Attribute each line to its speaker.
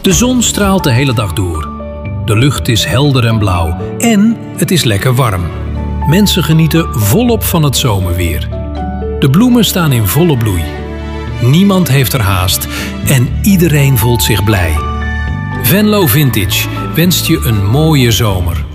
Speaker 1: De zon straalt de hele dag door. De lucht is helder en blauw en het is lekker warm. Mensen genieten volop van het zomerweer. De bloemen staan in volle bloei. Niemand heeft er haast en iedereen voelt zich blij. Venlo Vintage wenst je een mooie zomer.